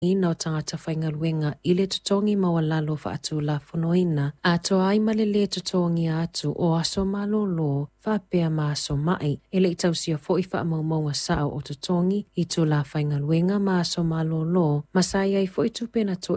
ina o tangata whaingaruenga i le tutongi mawalalo fa atu la fonoina a toa ai malele tutongi atu o aso malolo whapea maaso mai e le itausia fo i wha maunga sao o tutongi i tu la whaingaruenga maaso malolo masai ai fo i tupena to